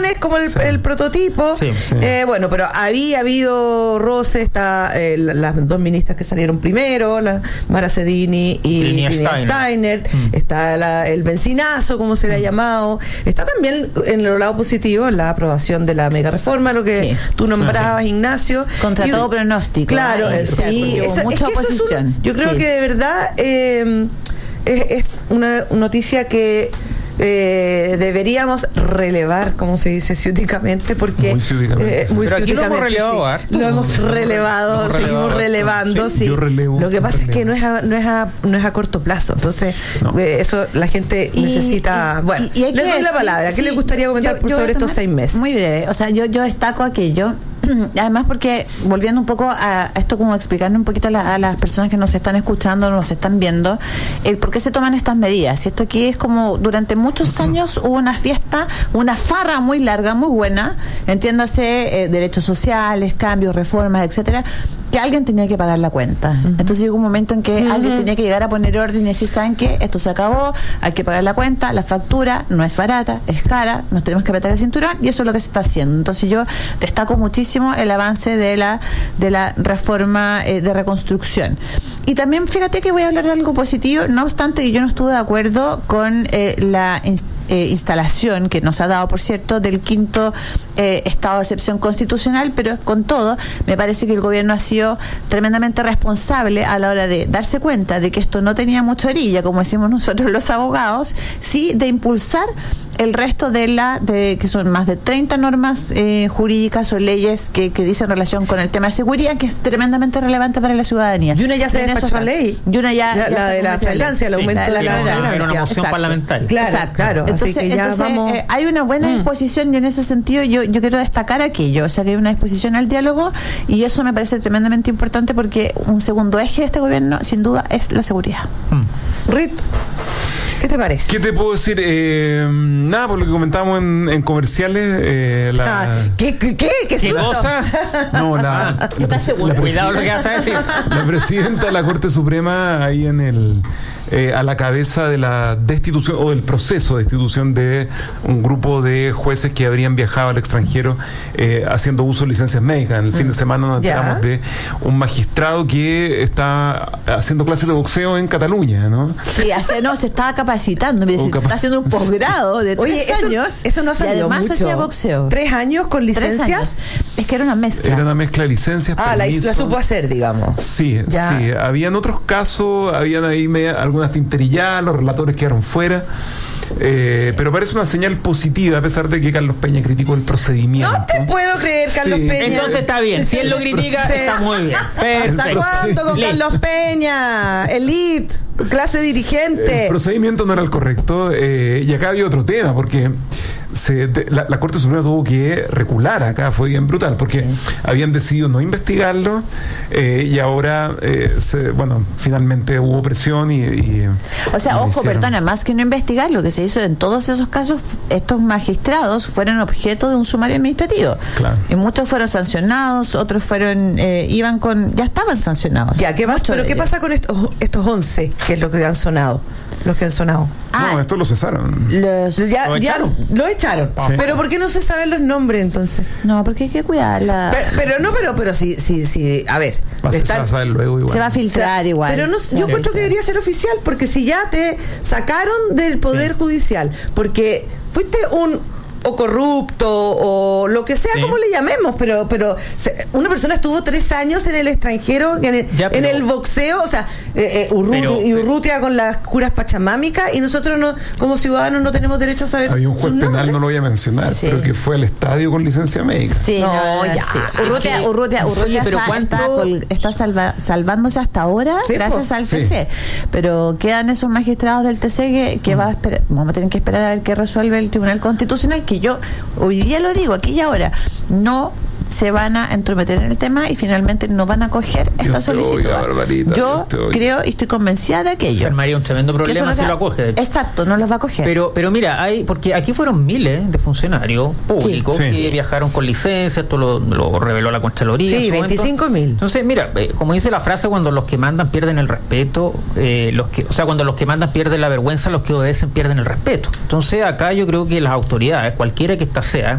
es como el prototipo. Sí. Bueno, pero había habido roce, está las dos ministras que salieron primero, la Mara Cedini y Liliana Steiner. Está el bencinazo, como se le ha llamado. Está también en el lado positivo la aprobación de la mega reforma, lo que tú nombrabas, Ignacio. Contra todo pronóstico. Claro, sí. Mucha oposición. Yo creo que de verdad es una noticia que deberíamos relevar, como se dice ciuticamente, porque pero aquí lo hemos relevado, lo hemos relevado, seguimos relevando, sí. Yo relevo, lo que pasa es que no es a corto plazo, entonces eso la gente necesita. Bueno, le doy la palabra. ¿Qué le gustaría comentar sobre estos 6 meses? Muy breve, o sea, yo destaco aquello. Además, porque volviendo un poco a esto, como explicarle un poquito a las personas que nos están escuchando, nos están viendo, el por qué se toman estas medidas. Y esto aquí es como durante muchos años hubo una fiesta, una farra muy larga, muy buena, entiéndase, derechos sociales, cambios, reformas, etcétera, que alguien tenía que pagar la cuenta. Entonces llegó un momento en que alguien tenía que llegar a poner orden y decir, ¿saben qué? Esto se acabó, hay que pagar la cuenta, la factura no es barata, es cara, nos tenemos que apretar el cinturón, y eso es lo que se está haciendo. Entonces yo destaco muchísimo el avance de la reforma de reconstrucción. Y también fíjate que voy a hablar de algo positivo, no obstante que yo no estuve de acuerdo con la instalación que nos ha dado, por cierto, del 5º estado de excepción constitucional, pero con todo, me parece que el gobierno ha sido tremendamente responsable a la hora de darse cuenta de que esto no tenía mucha orilla, como decimos nosotros los abogados, sí de impulsar el resto que son más de 30 normas jurídicas o leyes que dicen relación con el tema de seguridad, que es tremendamente relevante para la ciudadanía. Y una ya se despachó la ley. Y una ya la de la flagrancia, el aumento de la flagrancia. Era una moción parlamentaria. Claro. Entonces, vamos... hay una buena disposición, y en ese sentido yo quiero destacar aquello, o sea, que hay una disposición al diálogo, y eso me parece tremendamente importante, porque un segundo eje de este gobierno, sin duda, es la seguridad. Rit, ¿qué te parece? ¿Qué te puedo decir? Nada, por lo que comentábamos en comerciales. ¿Qué cosa? No, ¿Estás seguro? Cuidado lo que vas a decir. La presidenta de la Corte Suprema ahí a la cabeza de la destitución o del proceso de destitución de un grupo de jueces que habrían viajado al extranjero haciendo uso de licencias médicas. En el fin de semana nos enteramos de un magistrado que está haciendo clases de boxeo en Cataluña, ¿no? Sí, se estaba capacitando, está haciendo un posgrado de 3 años. Eso no ha salido mucho. Y además hacía boxeo. 3 años con licencias. 3 años. Es que era una mezcla. Era una mezcla de licencias. La supo hacer, digamos. Sí. Habían otros casos, habían ahí algunas tinterilladas, los relatores quedaron fuera. Pero parece una señal positiva, a pesar de que Carlos Peña criticó el procedimiento. No te puedo creer, Carlos Peña. Entonces está bien, si él lo critica, está muy bien. Perfecto. ¿Hasta cuánto con Carlos Peña? Elite, clase dirigente. El procedimiento no era el correcto, y acá había otro tema, porque la Corte Suprema tuvo que recular acá, fue bien brutal, porque habían decidido no investigarlo, y ahora finalmente hubo presión y o sea, ojo, perdona, más que no investigar, lo que se hizo en todos esos casos, estos magistrados fueron objeto de un sumario administrativo. Claro. Y muchos fueron sancionados, otros ya estaban sancionados. ¿Qué más? ¿Pero qué pasa con estos 11, que es lo que han sonado? Los que han sonado. No, estos lo cesaron. Lo echaron. Sí. Pero ¿por qué no se saben los nombres entonces? No, porque hay que cuidarla. Pero sí, a ver. Se va a saber luego igual. Se va a filtrar igual. Pero yo encuentro que debería ser oficial, porque si ya te sacaron del Poder Judicial, porque fuiste o corrupto o lo que sea, como le llamemos, pero una persona estuvo 3 años en el extranjero en el boxeo, o sea, Urrutia con las curas pachamámicas, y nosotros como ciudadanos no tenemos derecho a saber. Había un juez penal, no lo voy a mencionar, pero que fue al estadio con licencia médica. Sí, Urrutia está salvándose hasta ahora, gracias al TC, pero quedan esos magistrados del TC que vamos a tener que esperar a ver qué resuelve el Tribunal Constitucional, que yo hoy día lo digo aquí y ahora, no se van a entrometer en el tema y finalmente no van a acoger esta solicitud. Yo creo y estoy convencida de aquello. Se armaría un tremendo problema si lo acoge. Exacto, no los va a acoger. Pero mira, porque aquí fueron miles de funcionarios públicos que viajaron con licencia, esto lo reveló la Contraloría. Sí, 25.000. Entonces, mira, como dice la frase, cuando los que mandan pierden el respeto, cuando los que mandan pierden la vergüenza, los que obedecen pierden el respeto. Entonces, acá yo creo que las autoridades, cualquiera que ésta sea,